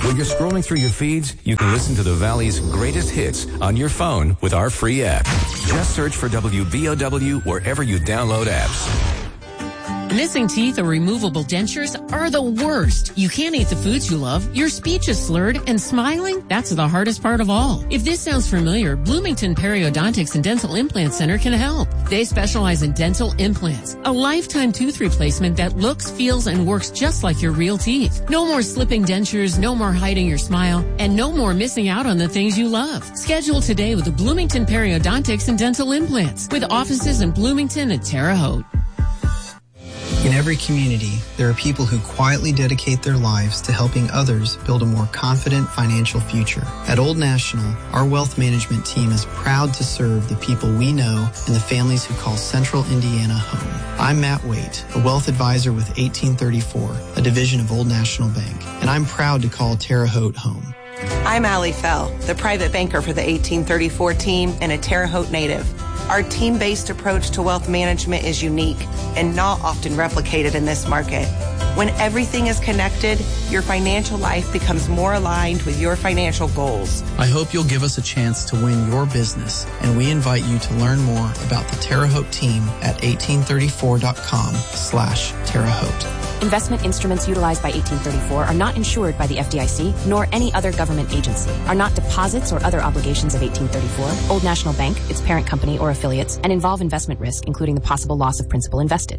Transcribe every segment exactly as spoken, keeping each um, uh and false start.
When you're scrolling through your feeds, you can listen to the Valley's greatest hits on your phone with our free app. Just search for W B O W wherever you download apps. Missing teeth or removable dentures are the worst. You can't eat the foods you love, your speech is slurred, and smiling, that's the hardest part of all. If this sounds familiar, Bloomington Periodontics and Dental Implant Center can help. They specialize in dental implants, a lifetime tooth replacement that looks, feels, and works just like your real teeth. No more slipping dentures, no more hiding your smile, and no more missing out on the things you love. Schedule today with the Bloomington Periodontics and Dental Implants, with offices in Bloomington and Terre Haute. In every community, there are people who quietly dedicate their lives to helping others build a more confident financial future. At Old National, our wealth management team is proud to serve the people we know and the families who call Central Indiana home. I'm Matt Waite, a wealth advisor with eighteen thirty-four, a division of Old National Bank, and I'm proud to call Terre Haute home. I'm Allie Fell, the private banker for the eighteen thirty-four team and a Terre Haute native. Our team-based approach to wealth management is unique and not often replicated in this market. When everything is connected, your financial life becomes more aligned with your financial goals. I hope you'll give us a chance to win your business, and we invite you to learn more about the Terre Haute team at eighteen thirty-four dot com slash Terre Haute. Investment instruments utilized by eighteen thirty-four are not insured by the F D I C nor any other government agency, are not deposits or other obligations of eighteen thirty-four, Old National Bank, its parent company or affiliates, and involve investment risk, including the possible loss of principal invested.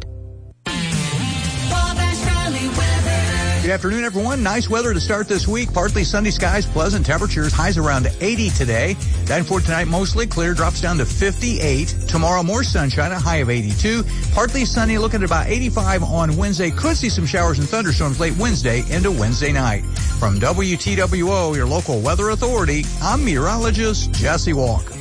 Good afternoon, everyone. Nice weather to start this week. Partly sunny skies, pleasant temperatures, highs around eighty today. Then for tonight, mostly clear, drops down to fifty-eight. Tomorrow, more sunshine, a high of eighty-two. Partly sunny, looking at about eighty-five on Wednesday. Could see some showers and thunderstorms late Wednesday into Wednesday night. From W T W O, your local weather authority, I'm meteorologist Jesse Walker.